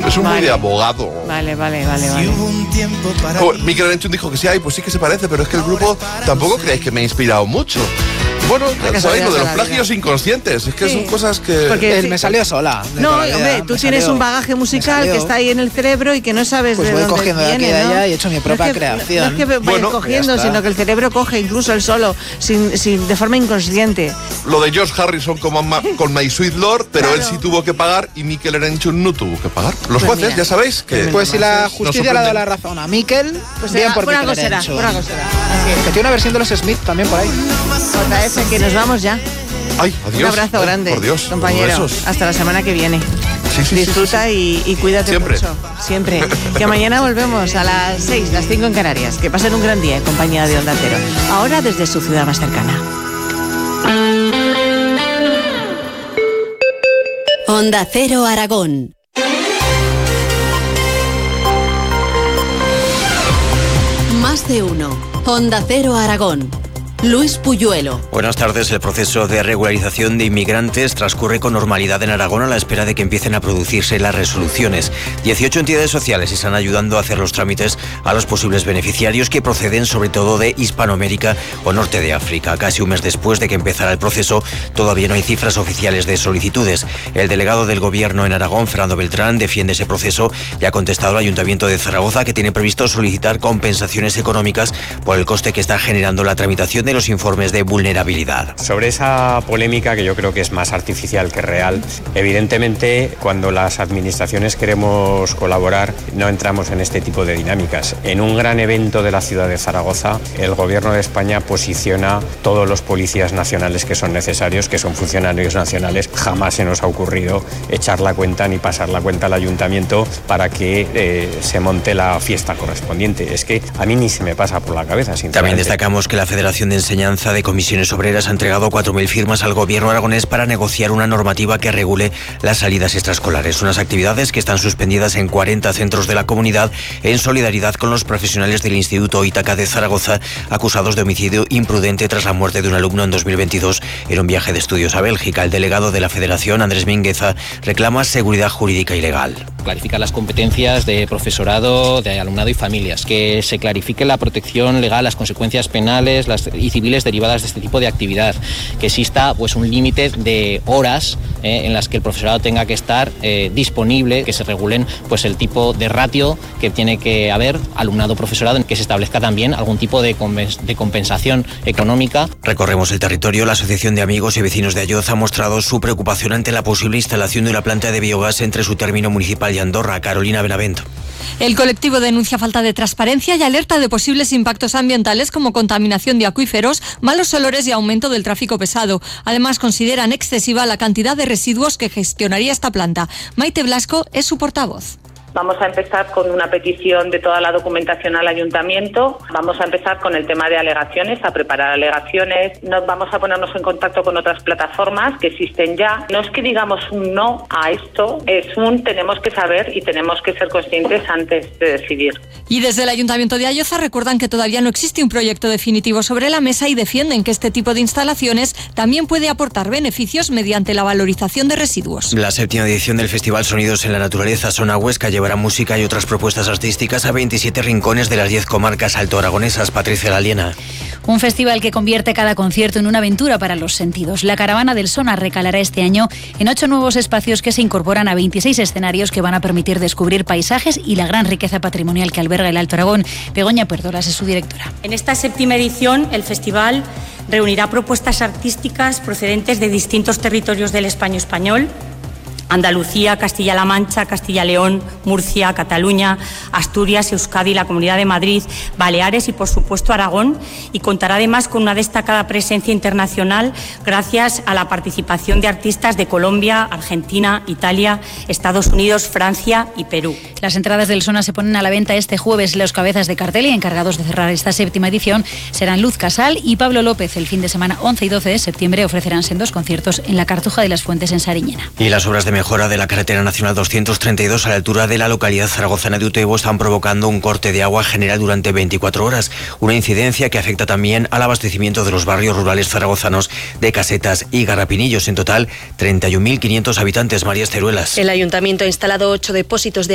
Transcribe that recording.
Es un muy de abogado. Vale. Mikel Erenchun dijo que sí, pues sí que se parece, pero es que el grupo tampoco creéis que me ha inspirado mucho. Bueno, ya sabéis, lo de los plagios inconscientes, es que son cosas que... Porque me salió sola. No, hombre, tú tienes un bagaje musical que está ahí en el cerebro y que no sabes de dónde viene. Pues voy cogiendo de aquí y de allá y he hecho mi propia creación. No es que vayas cogiendo, sino que el cerebro coge incluso él solo, de forma inconsciente. Lo de George Harrison con My Sweet Lord, pero él sí tuvo que pagar y Mikel Erenchun no tuvo que pagar. Los jueces, ya sabéis que... Pues si la justicia le ha dado la razón a Mikel, pues bien por Mikel Erenchun. Por algo será. Que tiene una versión de los Smith también por ahí. Otra vez que nos vamos ya. Ay, adiós. Un abrazo grande, por Dios, compañero. Hasta la semana que viene. Disfruta y cuídate mucho. Siempre. Que mañana volvemos a las 6, las 5 en Canarias. Que pasen un gran día en compañía de Onda Cero. Ahora desde su ciudad más cercana. Onda Cero Aragón. Más de uno. Onda Cero Aragón. Luis Puyuelo. Buenas tardes. El proceso de regularización de inmigrantes transcurre con normalidad en Aragón a la espera de que empiecen a producirse las resoluciones. 18 entidades sociales están ayudando a hacer los trámites a los posibles beneficiarios que proceden sobre todo de Hispanoamérica o Norte de África. Casi un mes después de que empezara el proceso, todavía no hay cifras oficiales de solicitudes. El delegado del Gobierno en Aragón, Fernando Beltrán, defiende ese proceso y ha contestado al Ayuntamiento de Zaragoza que tiene previsto solicitar compensaciones económicas por el coste que está generando la tramitación de los informes de vulnerabilidad. Sobre esa polémica, que yo creo que es más artificial que real, evidentemente cuando las administraciones queremos colaborar no entramos en este tipo de dinámicas. En un gran evento de la ciudad de Zaragoza, el Gobierno de España posiciona todos los policías nacionales que son necesarios, que son funcionarios nacionales. Jamás se nos ha ocurrido echar la cuenta ni pasar la cuenta al ayuntamiento para que se monte la fiesta correspondiente. Es que a mí ni se me pasa por la cabeza, sinceramente. También destacamos que la Federación de Enseñanza de Comisiones Obreras ha entregado 4.000 firmas al Gobierno aragonés para negociar una normativa que regule las salidas extraescolares, unas actividades que están suspendidas en 40 centros de la comunidad en solidaridad con los profesionales del Instituto Ítaca de Zaragoza acusados de homicidio imprudente tras la muerte de un alumno en 2022 en un viaje de estudios a Bélgica. El delegado de la Federación, Andrés Mingueza, reclama seguridad jurídica y legal. Clarificar las competencias de profesorado, de alumnado y familias, que se clarifique la protección legal, las consecuencias penales y civiles derivadas de este tipo de actividad, que exista pues un límite de horas en las que el profesorado tenga que estar disponible, que se regulen pues el tipo de ratio que tiene que haber alumnado-profesorado, en que se establezca también algún tipo de compensación económica. Recorremos el territorio. La Asociación de Amigos y Vecinos de Ayoz ha mostrado su preocupación ante la posible instalación de una planta de biogás entre su término municipal y Andorra. Carolina Benavent. El colectivo denuncia falta de transparencia y alerta de posibles impactos ambientales como contaminación de acuíferos, malos olores y aumento del tráfico pesado. Además, consideran excesiva la cantidad de residuos que gestionaría esta planta. Maite Blasco es su portavoz. Vamos a empezar con una petición de toda la documentación al ayuntamiento. Vamos a empezar con el tema de alegaciones, a preparar alegaciones. Vamos a ponernos en contacto con otras plataformas que existen ya. No es que digamos un no a esto, es un tenemos que saber y tenemos que ser conscientes antes de decidir. Y desde el Ayuntamiento de Ayoza recuerdan que todavía no existe un proyecto definitivo sobre la mesa y defienden que este tipo de instalaciones también puede aportar beneficios mediante la valorización de residuos. La 7ª edición del Festival Sonidos en la Naturaleza Zona Huesca llevará música y otras propuestas artísticas a 27 rincones de las 10 comarcas altoaragonesas. Patricia Laliena. Un festival que convierte cada concierto en una aventura para los sentidos. La Caravana del Sonar recalará este año en 8 nuevos espacios que se incorporan a 26 escenarios que van a permitir descubrir paisajes y la gran riqueza patrimonial que alberga el Alto Aragón. Begoña Perdolas es su directora. En esta 7ª edición, el festival reunirá propuestas artísticas procedentes de distintos territorios del España español: Andalucía, Castilla-La Mancha, Castilla-León, Murcia, Cataluña, Asturias, Euskadi, la Comunidad de Madrid, Baleares y, por supuesto, Aragón, y contará además con una destacada presencia internacional gracias a la participación de artistas de Colombia, Argentina, Italia, Estados Unidos, Francia y Perú. Las entradas del Sona se ponen a la venta este jueves. Los cabezas de cartel y encargados de cerrar esta 7ª edición serán Luz Casal y Pablo López. El fin de semana 11 y 12 de septiembre ofrecerán sendos conciertos en la Cartuja de las Fuentes en Sariñena. Y las obras de mejora de la carretera nacional 232 a la altura de la localidad zaragozana de Utebo están provocando un corte de agua general durante 24 horas, una incidencia que afecta también al abastecimiento de los barrios rurales zaragozanos de Casetas y Garrapinillos. En total, 31.500 habitantes. María Esteruelas. El ayuntamiento ha instalado 8 depósitos de